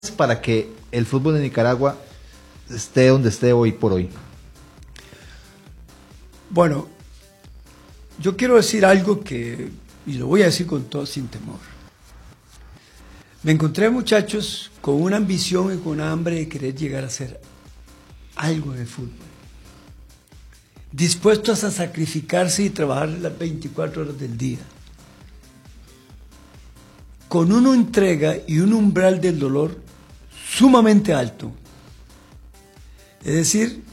para que el fútbol de Nicaragua esté donde esté hoy por hoy? Bueno, yo quiero decir algo y lo voy a decir con todo sin temor. Me encontré muchachos con una ambición y con una hambre de querer llegar a hacer algo en el fútbol, dispuestos a sacrificarse y trabajar las 24 horas del día, con una entrega y un umbral del dolor sumamente alto. Es decir,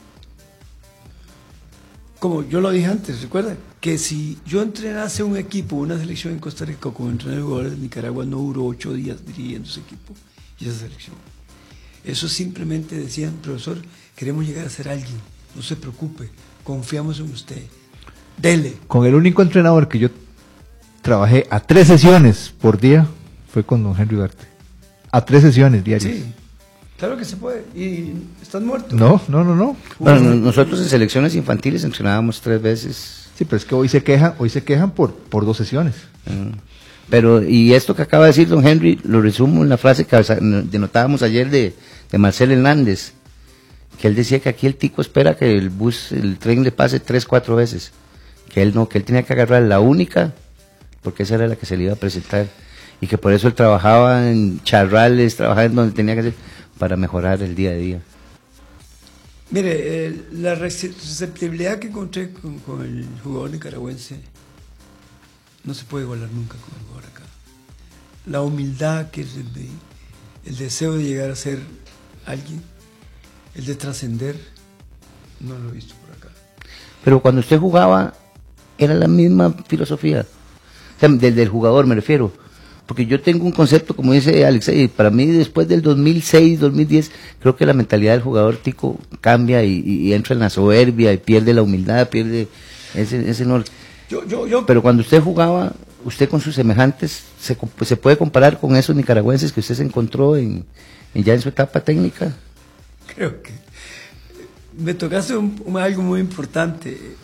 como yo lo dije antes, recuerda que si yo entrenase un equipo, una selección en Costa Rica como entrenador de jugadores de Nicaragua, no duró 8 días dirigiendo ese equipo y esa selección. Eso simplemente decían: profesor, queremos llegar a ser alguien, no se preocupe, confiamos en usted, dele. Con el único entrenador que yo trabajé a 3 sesiones por día fue con don Henry Ugarte. A 3 sesiones diarias. Sí, claro que se puede. ¿Y estás muerto? No. Bueno, nosotros en selecciones infantiles entrenábamos 3 veces. Sí, pero es que hoy se quejan por 2 sesiones. Pero, y esto que acaba de decir don Henry, lo resumo en la frase que denotábamos ayer de Marcel Hernández, que él decía que aquí el tico espera que el tren le pase 3, 4 veces, que él no, que él tenía que agarrar la única, porque esa era la que se le iba a presentar, y que por eso él trabajaba en charrales, trabajaba en donde tenía que hacer, para mejorar el día a día. Mire, la receptibilidad que encontré con el jugador nicaragüense no se puede igualar nunca con el jugador acá. La humildad que es el deseo de llegar a ser alguien, el de trascender, no lo he visto por acá. Pero cuando usted jugaba, era la misma filosofía, o sea, del jugador me refiero, porque yo tengo un concepto, como dice Alexei, para mí después del 2006, 2010, creo que la mentalidad del jugador tico cambia y entra en la soberbia y pierde la humildad, pierde ese norte. Pero cuando usted jugaba, usted con sus semejantes, se puede comparar con esos nicaragüenses que usted se encontró ya en su etapa técnica. Creo que me tocaste algo muy importante.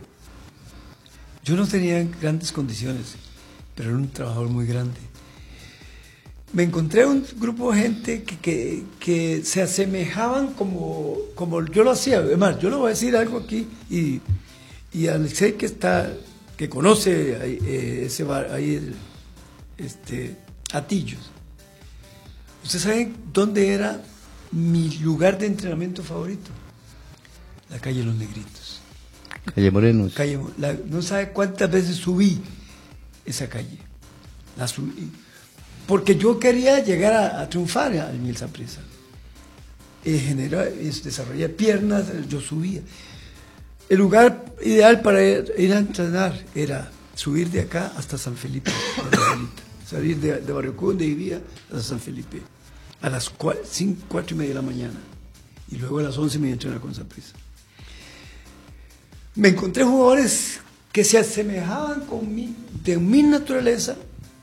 Yo no tenía grandes condiciones, pero era un trabajador muy grande. Me encontré un grupo de gente que se asemejaban como yo lo hacía. Además, yo le voy a decir algo aquí, y Alexei, que conoce ese bar ahí, Atillos. ¿Ustedes saben dónde era mi lugar de entrenamiento favorito? La calle Los Negritos. Calle Morenos. No sabe cuántas veces subí esa calle. La subí. Porque yo quería llegar a triunfar al Miel Saprissa. Desarrollar piernas, yo subía. El lugar ideal para ir a entrenar era subir de acá hasta San Felipe, salir de Barrio Cú, donde vivía, hasta San Felipe, a las 4:30 de la mañana, y luego a las 11 me iba a entrenar con Saprissa. Me encontré jugadores que se asemejaban de mi naturaleza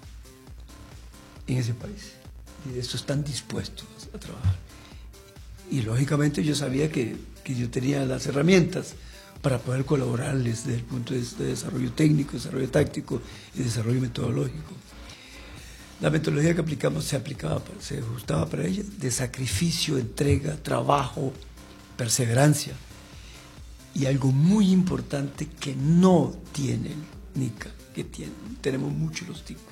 en ese país, y de eso están dispuestos a trabajar. Y lógicamente yo sabía que yo tenía las herramientas para poder colaborarles desde el punto de vista de desarrollo técnico, desarrollo táctico y desarrollo metodológico. La metodología que aplicamos se ajustaba para ella, de sacrificio, entrega, trabajo, perseverancia. Y algo muy importante que no tiene el Nica, tenemos muchos los ticos.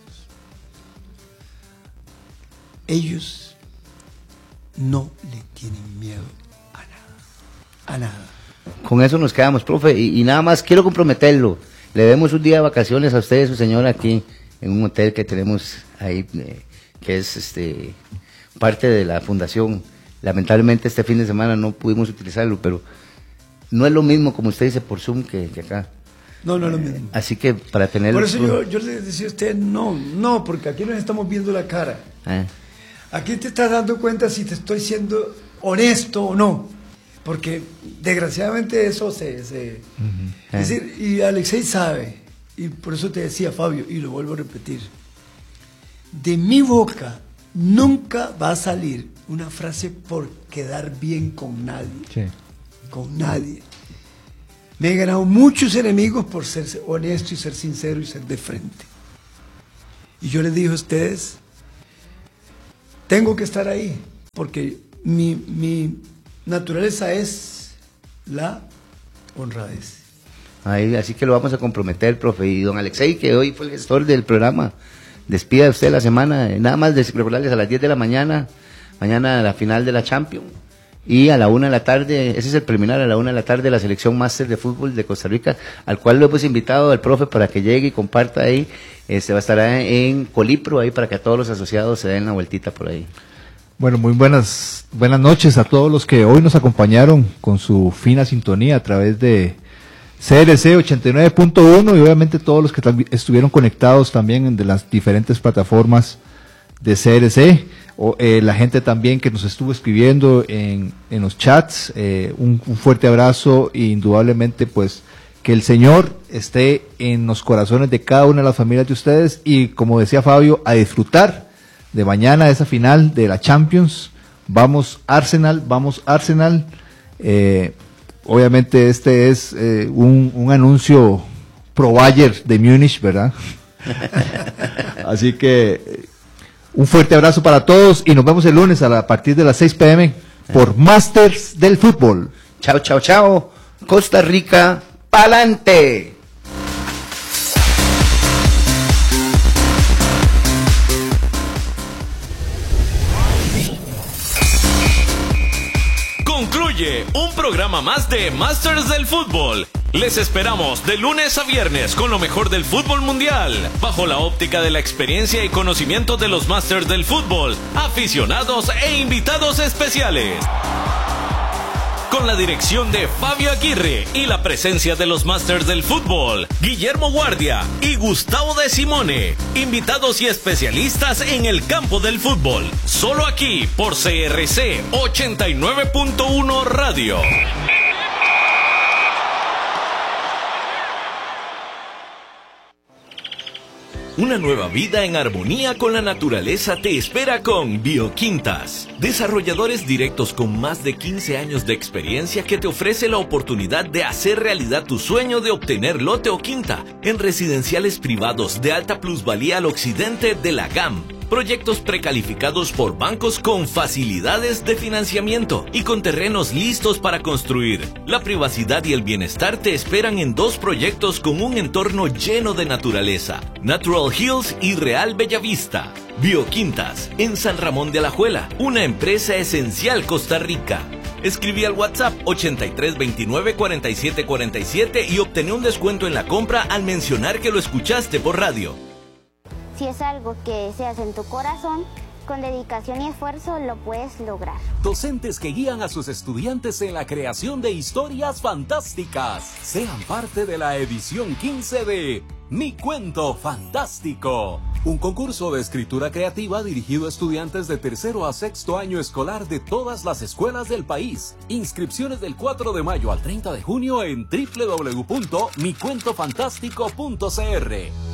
Ellos no le tienen miedo a nada. Con eso nos quedamos, profe, y nada más quiero comprometerlo. Le demos un día de vacaciones a usted y a su señora aquí en un hotel que tenemos ahí, que es parte de la fundación. Lamentablemente este fin de semana no pudimos utilizarlo, pero no es lo mismo, como usted dice, por Zoom que acá. No es lo mismo. Así que para tener... Por eso yo le decía a usted, no, porque aquí nos estamos viendo la cara. Aquí te estás dando cuenta si te estoy siendo honesto o no, porque desgraciadamente eso es decir, y Alexei sabe, y por eso te decía, Fabio, y lo vuelvo a repetir, de mi boca nunca va a salir una frase por quedar bien con nadie. Sí. Con nadie. Me he ganado muchos enemigos por ser honesto y ser sincero y ser de frente. Y yo les dije a ustedes, tengo que estar ahí, porque mi naturaleza es la honradez. Ahí, así que lo vamos a comprometer, profe. Y don Alexei, que hoy fue el gestor del programa, despida usted la semana. Nada más de recordarles a las 10 de la mañana, mañana la final de la Champions. Y a la 1 de la tarde, ese es el preliminar, a la 1 de la tarde la selección máster de fútbol de Costa Rica, al cual lo hemos invitado al profe para que llegue y comparta ahí. Va a estar en Colipro ahí para que a todos los asociados se den la vueltita por ahí. Bueno, muy buenas noches a todos los que hoy nos acompañaron con su fina sintonía a través de CRC 89.1 y obviamente todos los que estuvieron conectados también de las diferentes plataformas de CRC, la gente también que nos estuvo escribiendo en los chats, un fuerte abrazo e indudablemente pues que el Señor esté en los corazones de cada una de las familias de ustedes y como decía Fabio, a disfrutar de mañana esa final de la Champions. Vamos Arsenal. Obviamente este es un anuncio pro Bayern de Múnich, ¿verdad? Así que un fuerte abrazo para todos y nos vemos el lunes a partir de las 6 p.m. por Masters del Fútbol. Chao, chao, chao. Costa Rica, pa'lante. Concluye un programa más de Masters del Fútbol. Les esperamos de lunes a viernes con lo mejor del fútbol mundial, bajo la óptica de la experiencia y conocimiento de los Masters del Fútbol, aficionados e invitados especiales. Con la dirección de Fabio Aguirre y la presencia de los Masters del Fútbol, Guillermo Guardia y Gustavo de Simone, invitados y especialistas en el campo del fútbol, solo aquí por CRC 89.1 Radio. Una nueva vida en armonía con la naturaleza te espera con Bioquintas. Desarrolladores directos con más de 15 años de experiencia que te ofrece la oportunidad de hacer realidad tu sueño de obtener lote o quinta en residenciales privados de alta plusvalía al occidente de la GAM. Proyectos precalificados por bancos con facilidades de financiamiento y con terrenos listos para construir. La privacidad y el bienestar te esperan en 2 proyectos con un entorno lleno de naturaleza: Natural Hills y Real Bellavista. Bioquintas, en San Ramón de Alajuela, una empresa esencial Costa Rica. Escribí al WhatsApp 8329-4747 y obtené un descuento en la compra al mencionar que lo escuchaste por radio. Si es algo que deseas en tu corazón, con dedicación y esfuerzo lo puedes lograr. Docentes que guían a sus estudiantes en la creación de historias fantásticas. Sean parte de la edición 15 de Mi Cuento Fantástico. Un concurso de escritura creativa dirigido a estudiantes de 3º a 6º año escolar de todas las escuelas del país. Inscripciones del 4 de mayo al 30 de junio en www.micuentofantástico.cr.